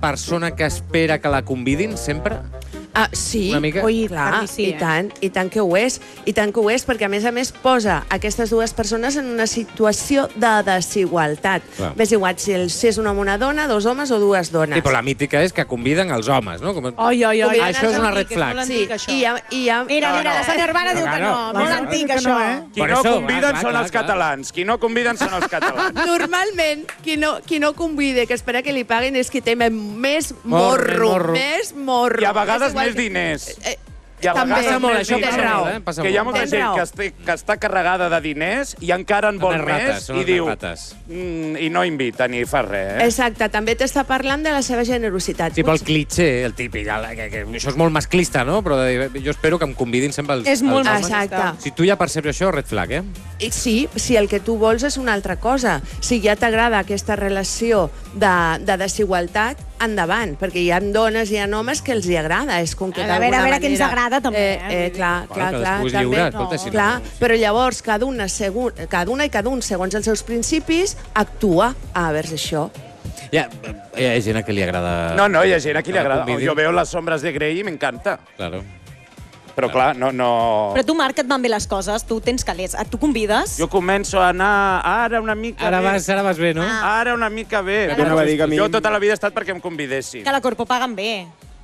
persona que espera que la convidin, sempre? Sí, Ui, clar, sí, i tant que ho és. I tant que ho és, perquè a més posa aquestes dues persones en una situació de desigualtat. Ves igual si és un home o una dona, dos homes o dues dones. Sí, però la mítica és que conviden els homes, no? Ai. Això és una red flag. Sí, Mira, la senyora Urbana diu que no. Molt antic, això. Qui no conviden són els catalans. Qui no conviden són els catalans. Normalment, qui no convida, que espera que li paguen, és qui té més morro. Més morro. I a vegades més diners. També. Passa molt, això Tens passa raó. molt, passa Que hi ha molt. molta gent que està carregada de diners i encara en vol més i diu... I no invita ni fa res, Exacte, també t'està parlant de la seva generositat. Sí, però el clitxé, el típic, que això és molt masclista, no? Però jo espero que em convidin sempre els molt homes. Exacte. Si tu ja perceps això, red flag, Sí, si el que tu vols és una altra cosa. Si ja t'agrada aquesta relació de desigualtat, endavant, perquè hi ha dones i hi ha homes que els hi agrada. És com que A veure què ens agrada, també. Clar. Cadascú és lliure, escolta, si no. Clar, però llavors cada una i cada un, segons els seus principis, actua a veure això. Hi ha gent a qui li agrada... No, hi ha gent a qui li agrada. Jo veo les sombres de Grey i m'encanta. Claro. Però clar, no... Però tu, Marc, et van bé les coses, tu tens calés. Tu convides? Jo començo a anar ara una mica Ara bé. vas bé, no? Ara una mica bé. Jo no va dir que a mi... Jo tota la vida he estat perquè em convidessin. Que a la Corpo paguen bé.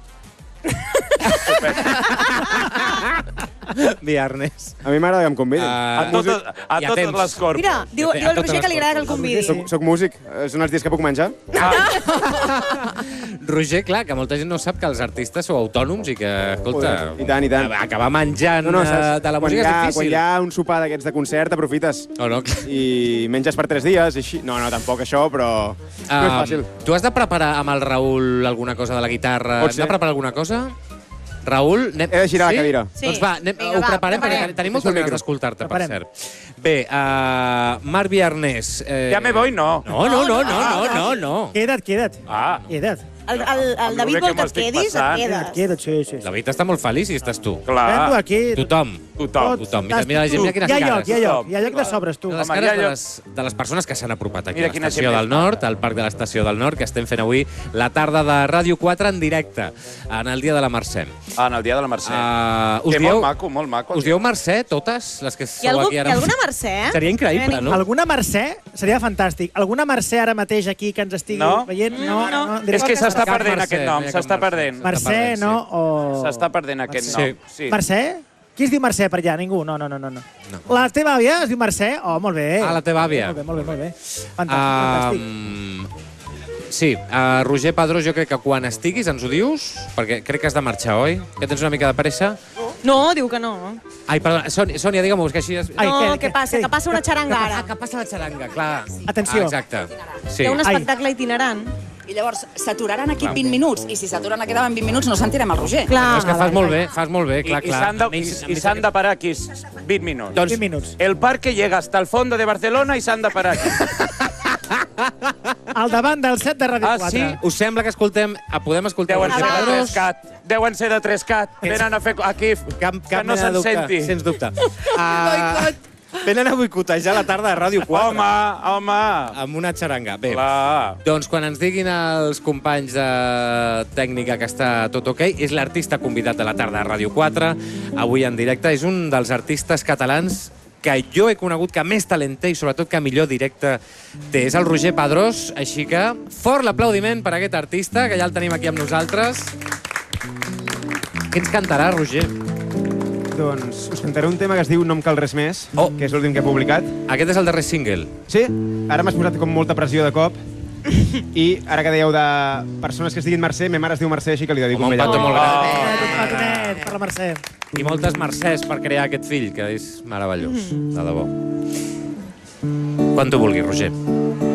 Viernes. A mi m'agrada que em convidin. A totes les corpos. Mira, diu el Roger que li agrada que el convidi. Soc músic. Són els dies que puc menjar. Roger, clar, que molta gent no sap que els artistes sou autònoms i que, escolta... I tant. Acabar menjant de la música és difícil. Quan hi ha un sopar d'aquests de concert, aprofites. No. I menges per 3 dies i així. No, tampoc això, però no és fàcil. Tu has de preparar amb el Raül alguna cosa de la guitarra? Pot ser. Has de preparar alguna cosa? Raül... He de girar la cadira. Sí. Doncs va, ho preparem, perquè tenim moltes ganes d'escoltar-te, per cert. Bé, Marc Viarnés... Ja me voy, no. No. Queda't. Queda't. El David vol que et quedis, et quedes. Sí. La David està molt feliç i estàs tu. Clar. Tothom. Mira la gent, mira quines cares. Hi ha lloc de sobres, tu. Les cares de les persones que s'han apropat aquí a l'Estació del Nord, al Parc de l'Estació del Nord, que estem fent avui la tarda de Ràdio 4 en directe, en el dia de la Mercè. En el dia de la Mercè. Molt maco. Us dieu Mercè, totes, les que Hi ha sou aquí ara? alguna Mercè? Seria increïble, no? Alguna Mercè seria fantàstic. Alguna Mercè ara mateix aquí que ens estigui veient? No. És que s'està perdent aquest nom, s'està perdent. Mercè, no? S'està perdent aquest nom. Sí. Mercè? Qui es diu Mercè per allà? Ningú? No. La teva àvia es diu Mercè? Oh, molt bé. La teva àvia. Molt bé. Fantàstic. Sí, Roger Padrós, jo crec que quan estiguis ens ho dius, perquè crec que has de marxar, oi? Que tens una mica de pressa? No, diu que no. Ai, perdona, Sònia, digue'm-ho, que així... No, què passa? Que passa una xaranga ara. Que passa la xaranga, clar. Atenció. Exacte. Sí. Hi ha un espectacle itinerant. I llavors s'aturaran aquí 20 minuts, i si s'aturen aquí davant 20 minuts no sentirem el Roger. Clar. És que fas molt bé, clar. I s'han de parar aquí 20 minuts. 20 minuts. El parque llega hasta el fondo de Barcelona i s'han de parar aquí. Al davant del set de Ràdio 4. Sí? Us sembla que podem escoltar Deuen ser de Padrós? 3CAT. Deuen ser de 3CAT. Venen a fer aquí que no se'n senti. Sens dubte. Venen a boicotejar la tarda de Ràdio 4. Home. Amb una xaranga. Bé, clar. Doncs quan ens diguin els companys de tècnica que està tot ok, és l'artista convidat de la tarda de Ràdio 4, avui en directe. És un dels artistes catalans que jo he conegut que més talent té i sobretot que millor directe té. És el Roger Padrós, així que fort l'aplaudiment per a aquest artista, que ja el tenim aquí amb nosaltres. Què ens cantarà, Roger? Doncs us cantaré un tema que es diu No em cal res més, que és l'últim que he publicat. Aquest és el darrer single. Sí, ara m'has posat com molta pressió de cop. I ara que dèieu de persones que es diguin Mercè, ma mare es diu Mercè, així que li dedico un petó molt gran. Un petonet per la Mercè. I moltes Mercès per crear aquest fill, que és meravellós, de debò. Quan tu vulguis, Roger.